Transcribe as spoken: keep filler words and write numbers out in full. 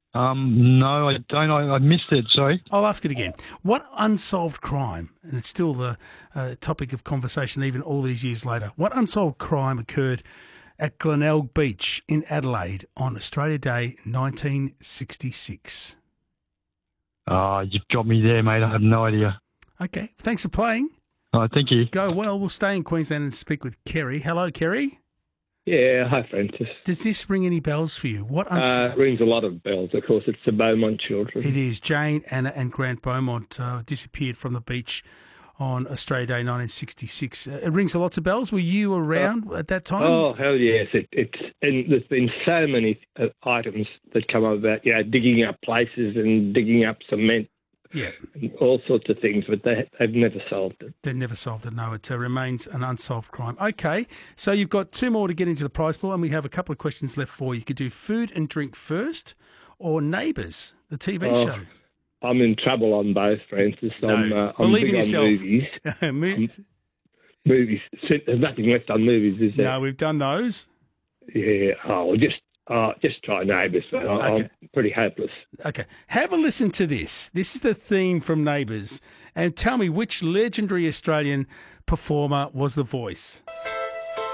Um, no, I don't. I, I missed it. Sorry. I'll ask it again. What unsolved crime, and it's still the uh, topic of conversation even all these years later, what unsolved crime occurred at Glenelg Beach in Adelaide on Australia Day nineteen sixty-six? Ah, you've got me there, mate. I have no idea. Okay, thanks for playing. Oh, thank you. Go well. We'll stay in Queensland and speak with Kerry. Hello, Kerry. Yeah, hi Francis. Does this ring any bells for you? What uns- Uh, rings a lot of bells, of course. It's the Beaumont children. It is. Jane, Anna and Grant Beaumont uh, disappeared from the beach on Australia Day nineteen sixty-six. Uh, it rings a lots of bells. Were you around uh, at that time? Oh, hell yes. It, it's and there's been so many uh, items that come up about, you know, digging up places and digging up cement. Yeah. And all sorts of things, but they, they've never solved it. They've never solved it, no. It uh, remains an unsolved crime. Okay, so you've got two more to get into the prize pool, and we have a couple of questions left for you. You could do food and drink first, or Neighbours, the T V Oh, show. I'm in trouble on both, Francis. No. I'm, uh, I'm Believe big in on yourself. movies. Movies. Movies. There's nothing left on movies, is there? No, we've done those. Yeah. Oh, well, just uh, just try Neighbours. I, Okay. I'm pretty hopeless. Okay, have a listen to this. This is the theme from Neighbours, and tell me which legendary Australian performer was the voice.